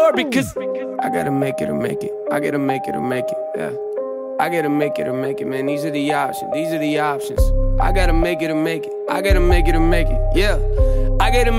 more because I gotta make it or make it. I gotta make it or make it, yeah. I gotta make it or make it, man. These are the options. These are the options. I gotta make it or make it. I gotta make it or make it, yeah. I gotta